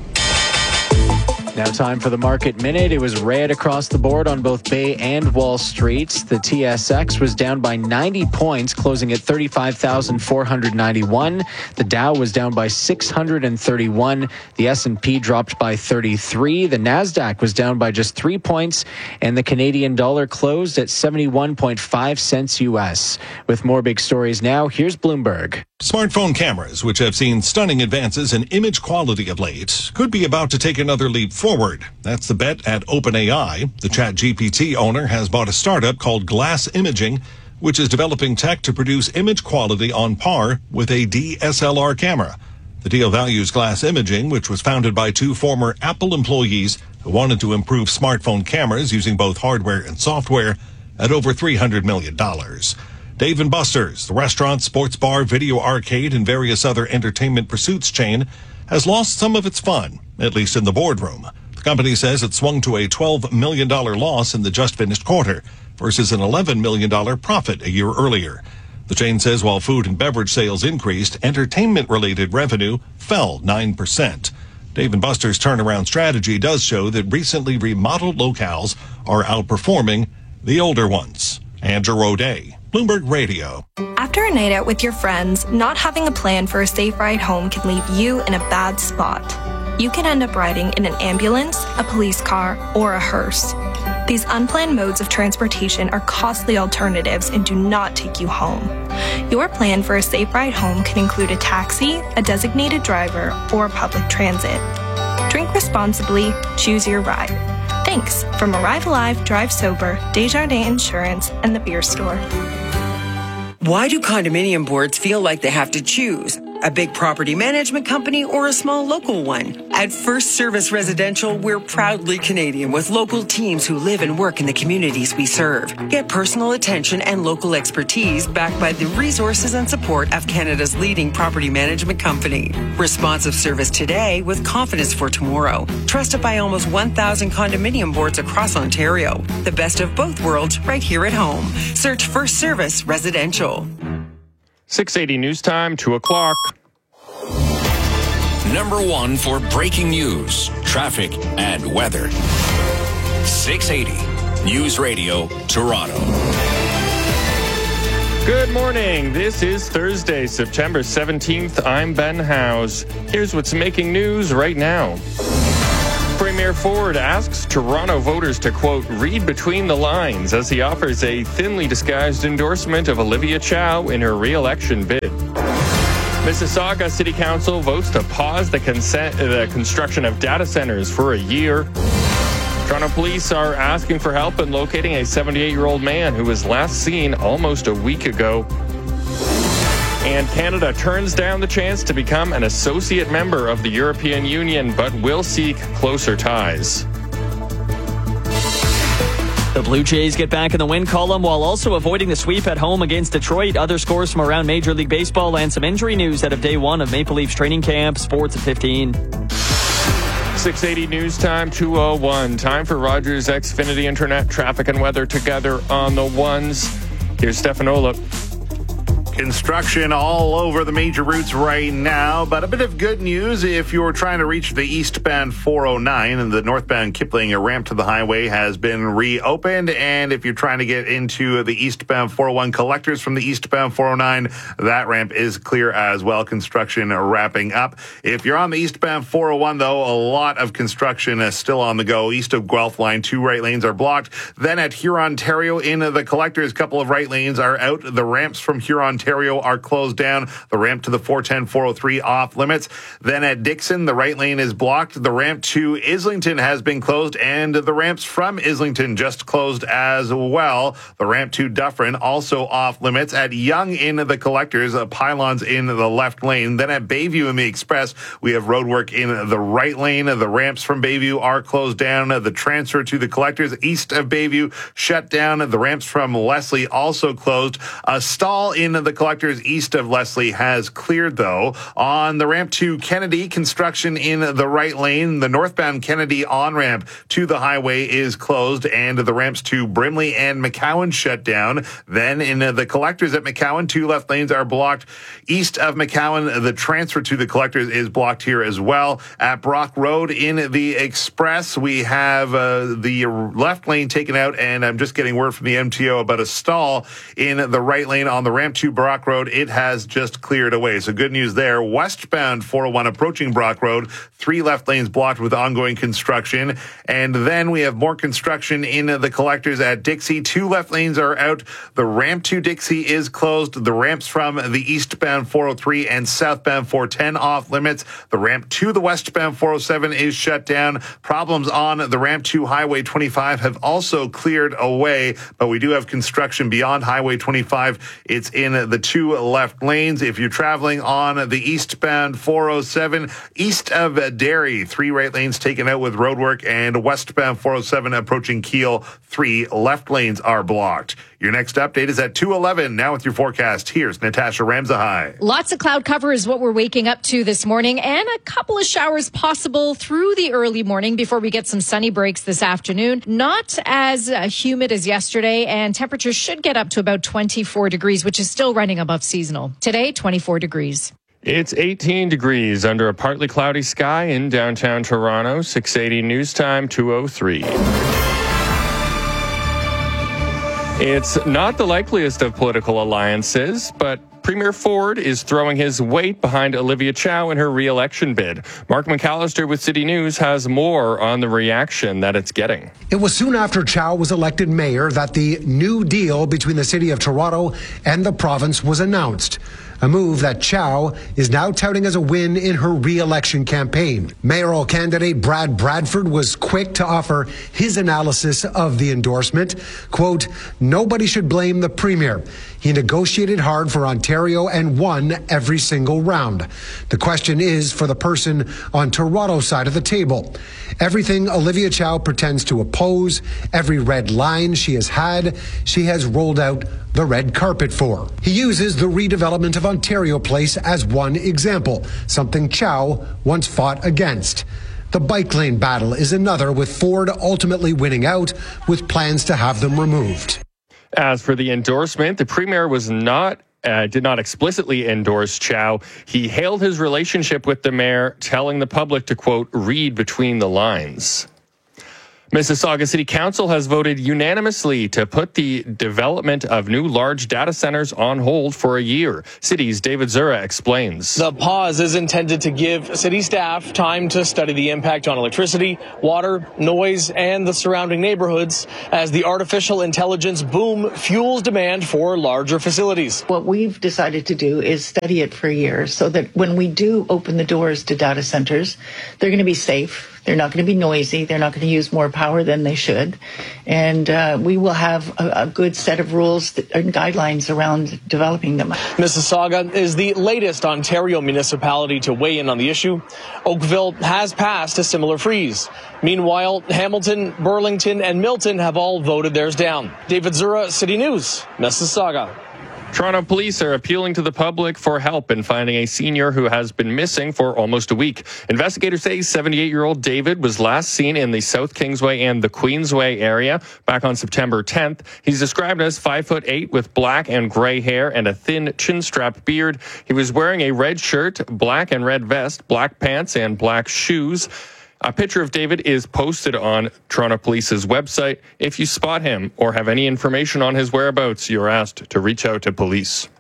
Now time for the Market Minute. It was red across the board on both Bay and Wall Street. The TSX was down by 90 points, closing at 35,491. The Dow was down by 631. The S&P dropped by 33. The Nasdaq was down by just 3 points, and the Canadian dollar closed at 71.5 cents US. With more big stories now, here's Bloomberg. Smartphone cameras, which have seen stunning advances in image quality of late, could be about to take another leap forward. That's the bet at OpenAI. The ChatGPT owner has bought a startup called Glass Imaging, which is developing tech to produce image quality on par with a DSLR camera. The deal values Glass Imaging, which was founded by 2 former Apple employees who wanted to improve smartphone cameras using both hardware and software, at over $300 million. Dave & Buster's, the restaurant, sports bar, video arcade, and various other entertainment pursuits chain, has lost some of its fun, at least in the boardroom. The company says it swung to a $12 million loss in the just-finished quarter versus an $11 million profit a year earlier. The chain says while food and beverage sales increased, entertainment-related revenue fell 9%. Dave & Buster's turnaround strategy does show that recently remodeled locales are outperforming the older ones. Andrew O'Day, Bloomberg Radio. After a night out with your friends, not having a plan for a safe ride home can leave you in a bad spot. You can end up riding in an ambulance, a police car, or a hearse. These unplanned modes of transportation are costly alternatives and do not take you home. Your plan for a safe ride home can include a taxi, a designated driver, or public transit. Drink responsibly, choose your ride. Thanks from Arrive Alive, Drive Sober, Desjardins Insurance, and the Beer Store. Why do condominium boards feel like they have to choose? A big property management company or a small local one? At First Service Residential, we're proudly Canadian with local teams who live and work in the communities we serve. Get personal attention and local expertise backed by the resources and support of Canada's leading property management company. Responsive service today with confidence for tomorrow. Trusted by almost 1,000 condominium boards across Ontario. The best of both worlds right here at home. Search First Service Residential. 680 News Time, 2 o'clock. Number 1 for breaking news, traffic, and weather. 680 News Radio, Toronto. Good morning. This is Thursday, September 17th. I'm Ben Howes. Here's what's making news right now. Premier Ford asks Toronto voters to, quote, read between the lines as he offers a thinly disguised endorsement of Olivia Chow in her re-election bid. Mississauga City Council votes to pause the construction of data centers for a year. Toronto police are asking for help in locating a 78-year-old man who was last seen almost a week ago. And Canada turns down the chance to become an associate member of the European Union, but will seek closer ties. The Blue Jays get back in the win column while also avoiding the sweep at home against Detroit. Other scores from around Major League Baseball and some injury news out of day one of Maple Leafs training camp. Sports at 15. 680 News Time, 2:01. Time for Rogers Xfinity Internet traffic and weather together on the ones. Here's Stefan Olip. Construction all over the major routes right now, but a bit of good news if you're trying to reach the eastbound 409 and the northbound Kipling ramp to the highway has been reopened. And if you're trying to get into the eastbound 401 collectors from the eastbound 409, that ramp is clear as well. Construction wrapping up. If you're on the eastbound 401, though, a lot of construction is still on the go. East of Guelph Line, 2 right lanes are blocked. Then at Huron, Ontario, in the collectors, a couple of right lanes are out. The ramps from Huron, Ontario are closed down. The ramp to the 410, 403 off limits. Then at Dixon, the right lane is blocked. The ramp to Islington has been closed, and the ramps from Islington just closed as well. The ramp to Dufferin also off limits. At Yonge in the collectors, pylons in the left lane. Then at Bayview in the express, we have roadwork in the right lane. The ramps from Bayview are closed down. The transfer to the collectors east of Bayview shut down. The ramps from Leslie also closed. A stall in the collectors east of Leslie has cleared, though. On the ramp to Kennedy, construction in the right lane. The northbound Kennedy on-ramp to the highway is closed, and the ramps to Brimley and McCowan shut down. Then in the collectors at McCowan, 2 left lanes are blocked. East of McCowan, the transfer to the collectors is blocked here as well. At Brock Road in the express, we have the left lane taken out, and I'm just getting word from the MTO about a stall in the right lane on the ramp to Brock Road. It has just cleared away. So good news there. Westbound 401 approaching Brock Road, 3 left lanes blocked with ongoing construction. And then we have more construction in the collectors at Dixie. 2 left lanes are out. The ramp to Dixie is closed. The ramps from the eastbound 403 and southbound 410 off limits. The ramp to the westbound 407 is shut down. Problems on the ramp to Highway 25 have also cleared away, but we do have construction beyond Highway 25. It's in the 2 left lanes. If you're traveling on the eastbound 407, east of Derry, 3 right lanes taken out with roadwork, and westbound 407 approaching Kiel, 3 left lanes are blocked. Your next update is at 2:11. Now with your forecast, here's Natasha Ramzahai. Lots of cloud cover is what we're waking up to this morning, and a couple of showers possible through the early morning before we get some sunny breaks this afternoon. Not as humid as yesterday, and temperatures should get up to about 24 degrees, which is still running above seasonal. Today, 24 degrees. It's 18 degrees under a partly cloudy sky in downtown Toronto. 680 News Time, 2:03. It's not the likeliest of political alliances, but Premier Ford is throwing his weight behind Olivia Chow in her re-election bid. Mark McAllister with City News has more on the reaction that it's getting. It was soon after Chow was elected mayor that the new deal between the city of Toronto and the province was announced. A move that Chow is now touting as a win in her re-election campaign. Mayoral candidate Brad Bradford was quick to offer his analysis of the endorsement. Quote, "Nobody should blame the premier. He negotiated hard for Ontario and won every single round. The question is for the person on Toronto's side of the table. Everything Olivia Chow pretends to oppose, every red line she has rolled out the red carpet for. He uses the redevelopment of Ontario Place as one example, something Chow once fought against. The bike lane battle is another, with Ford ultimately winning out with plans to have them removed. As for the endorsement, the Premier did not explicitly endorse Chow. He hailed his relationship with the mayor, telling the public to, quote, read between the lines. Mississauga City Council has voted unanimously to put the development of new large data centers on hold for a year. City's David Zura explains. The pause is intended to give city staff time to study the impact on electricity, water, noise, and the surrounding neighborhoods as the artificial intelligence boom fuels demand for larger facilities. What we've decided to do is study it for a year so that when we do open the doors to data centers, they're going to be safe. They're not going to be noisy. They're not going to use more power than they should. And we will have a good set of rules and guidelines around developing them. Mississauga is the latest Ontario municipality to weigh in on the issue. Oakville has passed a similar freeze. Meanwhile, Hamilton, Burlington, and Milton have all voted theirs down. David Zura, City News, Mississauga. Toronto police are appealing to the public for help in finding a senior who has been missing for almost a week. Investigators say 78-year-old David was last seen in the South Kingsway and the Queensway area back on September 10th. He's described as 5'8" with black and gray hair and a thin chin-strap beard. He was wearing a red shirt, black and red vest, black pants, and black shoes. A picture of David is posted on Toronto Police's website. If you spot him or have any information on his whereabouts, you're asked to reach out to police.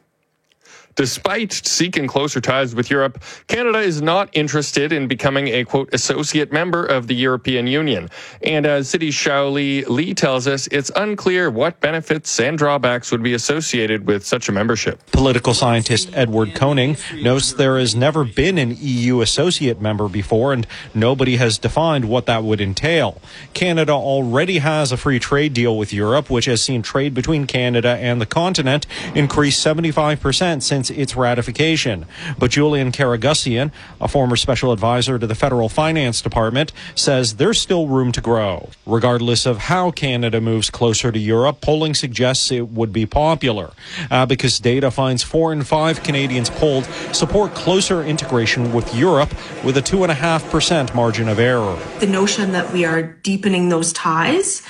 Despite seeking closer ties with Europe, Canada is not interested in becoming a, quote, associate member of the European Union. And as City Xiaoli Li tells us, it's unclear what benefits and drawbacks would be associated with such a membership. Political scientist Edward Koning notes there has never been an EU associate member before, and nobody has defined what that would entail. Canada already has a free trade deal with Europe, which has seen trade between Canada and the continent increase 75% since its ratification. But Julian Karagusian, a former special advisor to the Federal Finance Department, says there's still room to grow. Regardless of how Canada moves closer to Europe, polling suggests it would be popular. Abacus data finds 4 in 5 Canadians polled support closer integration with Europe with a 2.5% margin of error. The notion that we are deepening those ties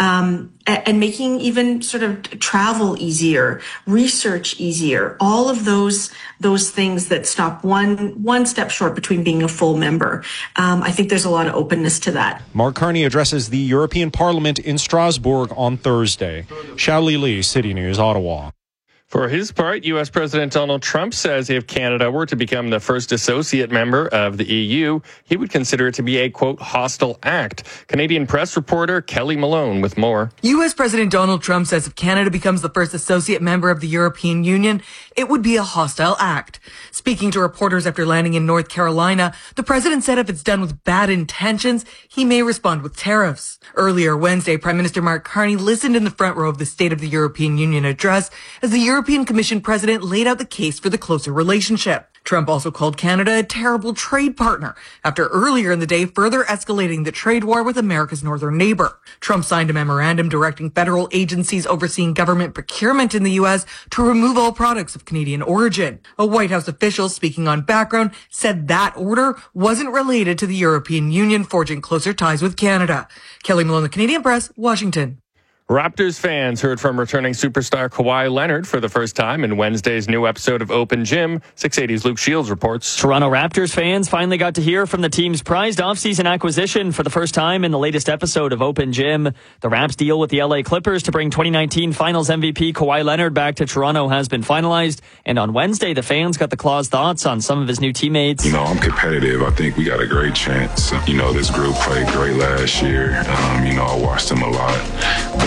and making even sort of travel easier, research easier, all of those things that stop one step short between being a full member. I think there's a lot of openness to that. Mark Carney addresses the European Parliament in Strasbourg on Thursday. Xiaoli Li, City News, Ottawa. For his part, U.S. President Donald Trump says if Canada were to become the first associate member of the EU, he would consider it to be a, quote, hostile act. Canadian press reporter Kelly Malone with more. U.S. President Donald Trump says if Canada becomes the first associate member of the European Union, it would be a hostile act. Speaking to reporters after landing in North Carolina, the president said if it's done with bad intentions, he may respond with tariffs. Earlier Wednesday, Prime Minister Mark Carney listened in the front row of the State of the European Union address as the European Commission president laid out the case for the closer relationship. Trump also called Canada a terrible trade partner after earlier in the day further escalating the trade war with America's northern neighbor. Trump signed a memorandum directing federal agencies overseeing government procurement in the U.S. to remove all products of Canadian origin. A White House official speaking on background said that order wasn't related to the European Union forging closer ties with Canada. Kelly Malone, The Canadian Press, Washington. Raptors fans heard from returning superstar Kawhi Leonard for the first time in Wednesday's new episode of Open Gym. 680's Luke Shields reports. Toronto Raptors fans finally got to hear from the team's prized offseason acquisition for the first time in the latest episode of Open Gym. The Raps deal with the LA Clippers to bring 2019 Finals MVP Kawhi Leonard back to Toronto has been finalized. And on Wednesday, the fans got the Claw's thoughts on some of his new teammates. I'm competitive. I think we got a great chance. This group played great last year. I watched them a lot. But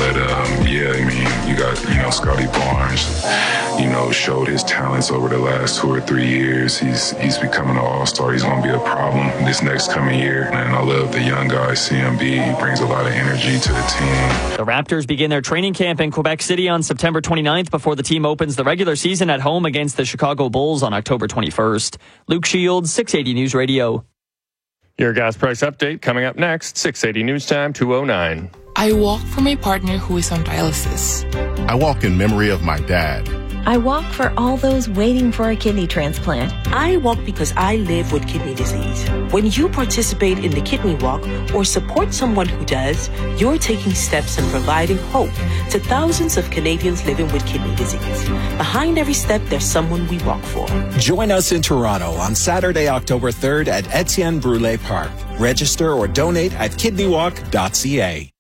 But yeah, I mean, you got, Scotty Barnes, showed his talents over the last 2 or 3 years. He's becoming an all-star. He's going to be a problem this next coming year. And I love the young guy, CMB. He brings a lot of energy to the team. The Raptors begin their training camp in Quebec City on September 29th before the team opens the regular season at home against the Chicago Bulls on October 21st. Luke Shields, 680 News Radio. Your gas price update coming up next, 680 News Time, 2:09. I walk for my partner who is on dialysis. I walk in memory of my dad. I walk for all those waiting for a kidney transplant. I walk because I live with kidney disease. When you participate in the Kidney Walk or support someone who does, you're taking steps and providing hope to thousands of Canadians living with kidney disease. Behind every step, there's someone we walk for. Join us in Toronto on Saturday, October 3rd at Etienne Brule Park. Register or donate at kidneywalk.ca.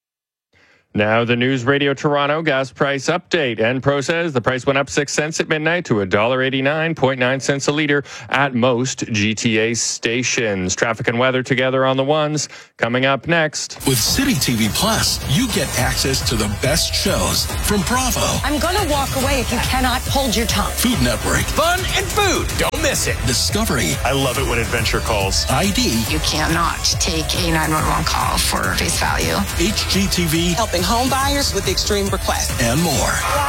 Now the News Radio Toronto gas price update. Enpro says the price went up 6 cents at midnight to $1.89.9 cents a liter at most GTA stations. Traffic and weather together on the ones coming up next. With City TV Plus, you get access to the best shows from Bravo. I'm going to walk away if you cannot hold your tongue. Food Network. Fun and food. Don't miss it. Discovery. I love it when Adventure calls. ID. You cannot take a 911 call for face value. HGTV. Helping home buyers with extreme requests. And more.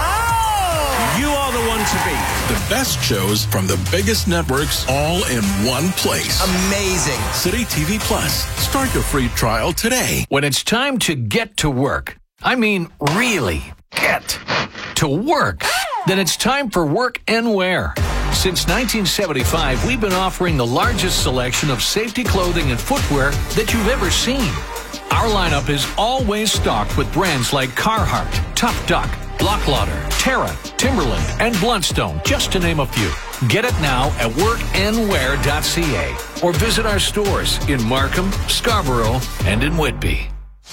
Wow! You are the one to beat. The best shows from the biggest networks all in one place. Amazing. City TV Plus. Start your free trial today. When it's time to get to work, I mean really get to work, then it's time for Work and Wear. Since 1975, we've been offering the largest selection of safety clothing and footwear that you've ever seen. Our lineup is always stocked with brands like Carhartt, Tough Duck, Block Lauder, Terra, Timberland, and Bluntstone, just to name a few. Get it now at workandwear.ca or visit our stores in Markham, Scarborough, and in Whitby.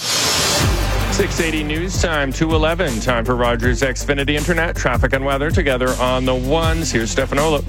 680 News Time, 2:11. Time for Rogers Xfinity Internet. Traffic and weather together on the ones. Here's Stefanola.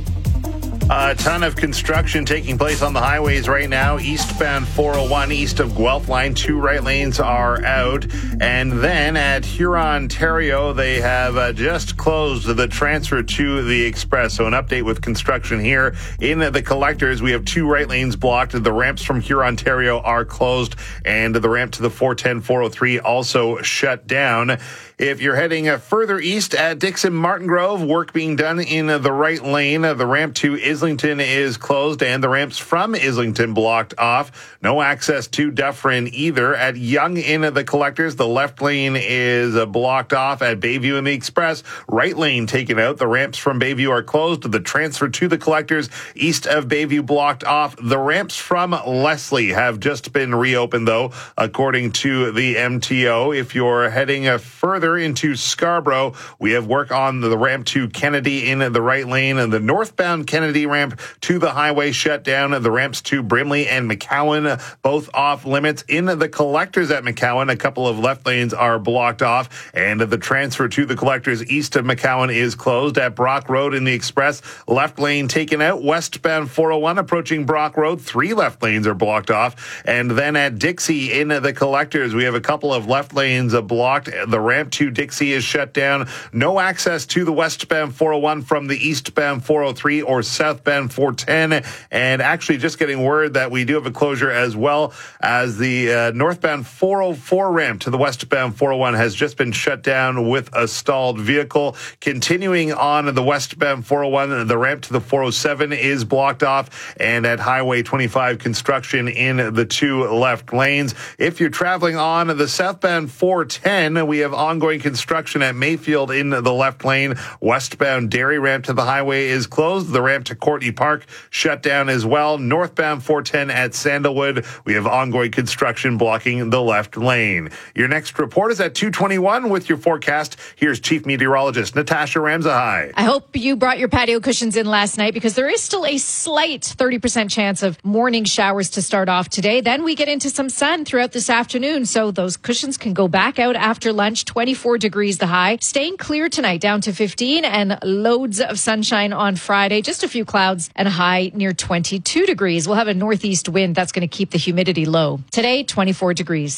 A ton of construction taking place on the highways right now. Eastbound 401 east of Guelph Line, 2 right lanes are out. And then at Huron-Ontario, they have just closed the transfer to the Express. So an update with construction here in the collectors. We have 2 right lanes blocked. The ramps from Huron-Ontario are closed, and the ramp to the 410, 403 also shut down. If you're heading further east at Dixon Martin Grove, work being done in the right lane. The ramp to Islington is closed, and the ramps from Islington blocked off. No access to Dufferin either. At Yonge in the collectors, the left lane is blocked off. At Bayview in the Express, right lane taken out. The ramps from Bayview are closed. The transfer to the collectors east of Bayview blocked off. The ramps from Leslie have just been reopened, though, according to the MTO. If you're heading further into Scarborough, we have work on the ramp to Kennedy in the right lane, and the northbound Kennedy ramp to the highway shut down. The ramps to Brimley and McCowan both off limits. In the collectors at McCowan, a couple of left lanes are blocked off, and the transfer to the collectors east of McCowan is closed. At Brock Road in the Express, left lane taken out. Westbound 401 approaching Brock Road, 3 left lanes are blocked off. And then at Dixie in the collectors, we have a couple of left lanes blocked. The ramp to Dixie is shut down. No access to the westbound 401 from the eastbound 403 or southbound 410. And actually just getting word that we do have a closure as well, as the northbound 404 ramp to the westbound 401 has just been shut down with a stalled vehicle. Continuing on the westbound 401, the ramp to the 407 is blocked off. And at Highway 25, construction in the 2 left lanes. If you're traveling on the southbound 410, we have ongoing construction at Mayfield in the left lane. Westbound Derry ramp to the highway is closed. The ramp to Courtney Park shut down as well. Northbound 410 at Sandalwood, we have ongoing construction blocking the left lane. Your next report is at 2:21 with your forecast. Here's Chief Meteorologist Natasha Ramzahai. I hope you brought your patio cushions in last night, because there is still a slight 30% chance of morning showers to start off today. Then we get into some sun throughout this afternoon, so those cushions can go back out after lunch. 24 degrees the high. Staying clear tonight down to 15, and loads of sunshine on Friday. Just a few clouds and a high near 22 degrees. We'll have a northeast wind that's going to keep the humidity low. Today, 24 degrees.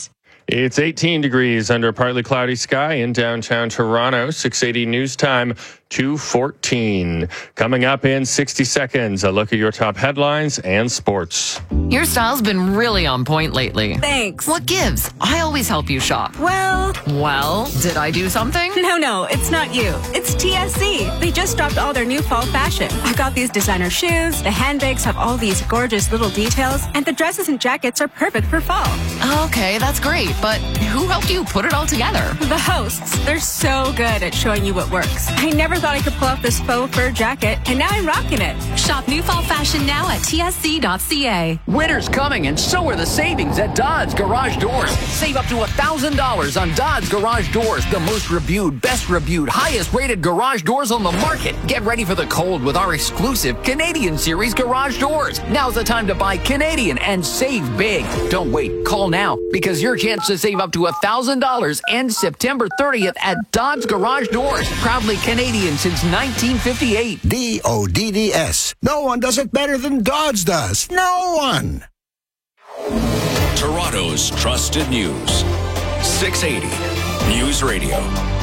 It's 18 degrees under a partly cloudy sky in downtown Toronto. 680 news time, 2:14. Coming up in 60 seconds, a look at your top headlines and sports. Your style's been really on point lately. Thanks. What gives? I always help you shop. Well, did I do something? No, it's not you. It's TSC. They just dropped all their new fall fashion. I got these designer shoes, the handbags have all these gorgeous little details, and the dresses and jackets are perfect for fall. Okay, that's great, but who helped you put it all together? The hosts. They're so good at showing you what works. I never thought I could pull off this faux fur jacket, and now I'm rocking it. Shop new fall fashion now at tsc.ca. Winter's coming, and so are the savings at Dodds Garage Doors. Save up to $1,000 on Dodds Garage Doors, the most reviewed, best reviewed, highest rated garage doors on the market. Get ready for the cold with our exclusive Canadian Series garage doors. Now's the time to buy Canadian and save big. Don't wait. Call now, because your chance to save up to $1,000 ends September 30th at Dodds Garage Doors. Proudly Canadian since 1958. DODDS. No one does it better than Dodds does. No one. Toronto's trusted news. 680 News Radio.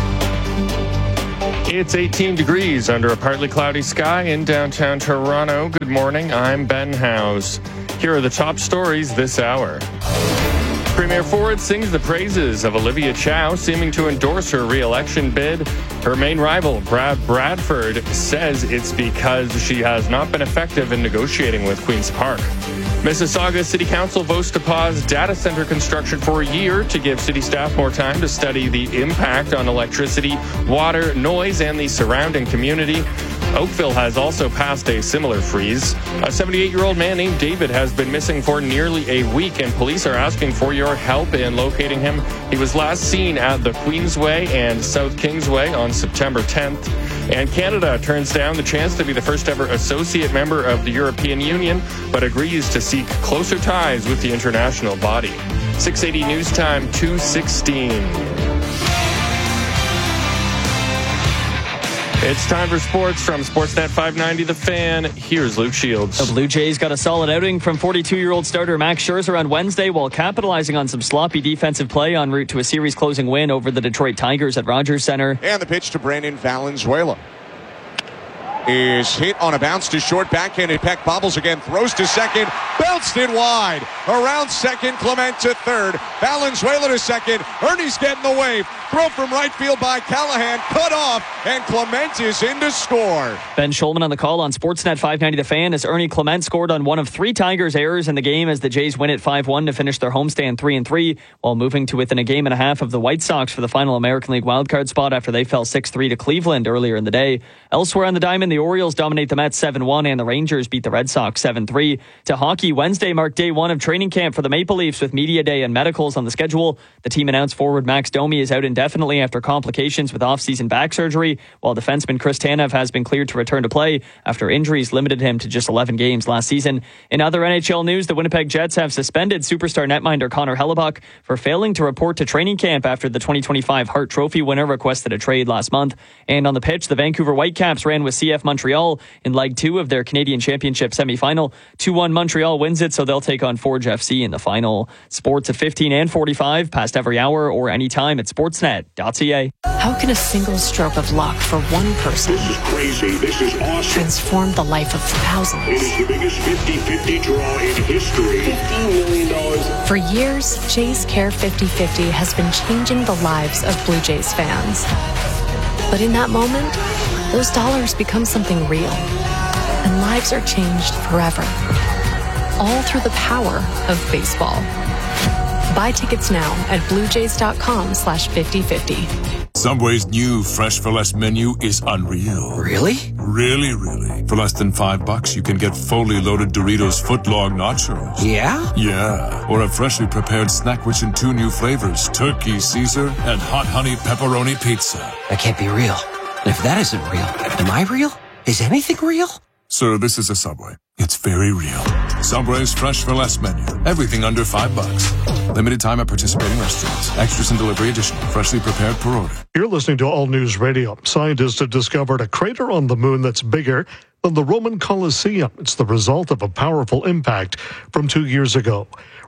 It's 18 degrees under a partly cloudy sky in downtown Toronto. Good morning, I'm Ben House. Here are the top stories this hour. Premier Ford sings the praises of Olivia Chow, seeming to endorse her re-election bid. Her main rival, Brad Bradford, says it's because she has not been effective in negotiating with Queen's Park. Mississauga City Council votes to pause data center construction for a year to give city staff more time to study the impact on electricity, water, noise, and the surrounding community. Oakville has also passed a similar freeze. A 78-year-old man named David has been missing for nearly a week, and police are asking for your help in locating him. He was last seen at the Queensway and South Kingsway on September 10th. And Canada turns down the chance to be the first ever associate member of the European Union, but agrees to seek closer ties with the international body. 680 News Time, 2:16. It's time for sports from Sportsnet 590 The Fan. Here's Luke Shields. The Blue Jays got a solid outing from 42-year-old starter Max Scherzer on Wednesday while capitalizing on some sloppy defensive play en route to a series-closing win over the Detroit Tigers at Rogers Center. And the pitch to Brandon Valenzuela is hit on a bounce to short, backhanded peck, bobbles again, throws to second, bounced it wide. Around second, Clement to third, Valenzuela to second, Ernie's getting the wave. Throw from right field by Callahan, cut off, and Clement is in to score. Ben Schulman on the call on Sportsnet 590 The Fan as Ernie Clement scored on one of three Tigers' errors in the game as the Jays win at 5-1 to finish their homestand 3-3, while moving to within a game and a half of the White Sox for the final American League wildcard spot after they fell 6-3 to Cleveland earlier in the day. Elsewhere on the diamond, the Orioles dominate the Mets 7-1 and the Rangers beat the Red Sox 7-3. To hockey, Wednesday marked day one of training camp for the Maple Leafs with media day and medicals on the schedule. The team announced forward Max Domi is out indefinitely after complications with off-season back surgery, while defenseman Chris Tanev has been cleared to return to play after injuries limited him to just 11 games last season. In other NHL news, the Winnipeg Jets have suspended superstar netminder Connor Hellebuck for failing to report to training camp after the 2025 Hart Trophy winner requested a trade last month. And on the pitch, the Vancouver Whitecaps ran with CF Montreal in Leg 2 of their Canadian Championship semifinal. 2-1 Montreal wins it, so they'll take on Forge FC in the final. Sports at 15 and 45, past every hour or anytime at sportsnet.ca. How can a single stroke of luck for one person this is awesome. transform the life of thousands? It is the biggest 50-50 draw in history. $50 million. For years, Jays Care 50-50 has been changing the lives of Blue Jays fans. But in that moment, those dollars become something real, and lives are changed forever. All through the power of baseball. Buy tickets now at bluejays.com/5050. Subway's new Fresh for Less menu is unreal. Really? Really, really. For less than $5, you can get fully loaded Doritos footlong nachos. Yeah? Yeah. Or a freshly prepared snack rich in 2 new flavors, Turkey Caesar and Hot Honey Pepperoni Pizza. That can't be real. And if that isn't real, am I real? Is anything real? Sir, this is a Subway. It's very real. Subway's Fresh for Less menu. Everything under $5. Limited time at participating restaurants. Extras and delivery additional. Freshly prepared per order. You're listening to All News Radio. Scientists have discovered a crater on the moon that's bigger than the Roman Colosseum. It's the result of a powerful impact from 2 years ago.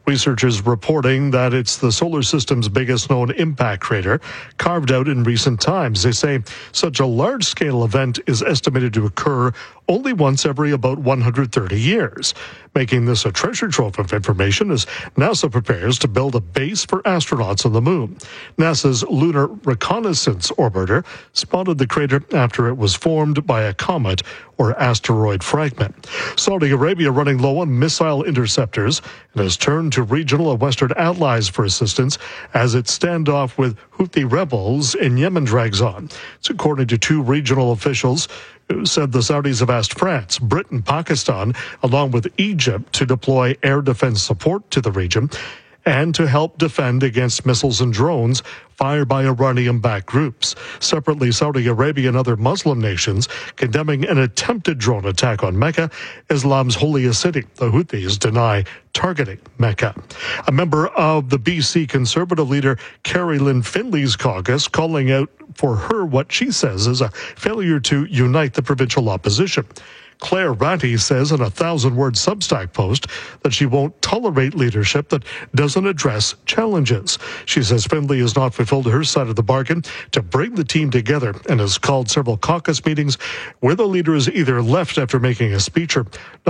Researchers reporting that it's the solar system's biggest known impact crater, carved out in recent times. They say such a large-scale event is estimated to occur only once every about 130 years, making this a treasure trove of information as NASA prepares to build a base for astronauts on the moon. NASA's Lunar Reconnaissance Orbiter spotted the crater after it was formed by a comet or asteroid fragment. Saudi Arabia running low on missile interceptors and has turned to regional and Western allies for assistance as its standoff with Houthi rebels in Yemen drags on. It's according to two regional officials who said the Saudis have asked France, Britain, Pakistan, along with Egypt, to deploy air defense support to the region and to help defend against missiles and drones fired by Iranian-backed groups. Separately, Saudi Arabia and other Muslim nations condemning an attempted drone attack on Mecca, Islam's holiest city. The Houthis deny targeting Mecca. A member of the BC Conservative leader Carrie Lynn Finley's caucus calling out for her what she says is a failure to unite the provincial opposition. Claire Ratty says in a 1,000-word Substack post that she won't tolerate leadership that doesn't address challenges. She says Finley has not fulfilled her side of the bargain to bring the team together and has called several caucus meetings where the leader is either left after making a speech or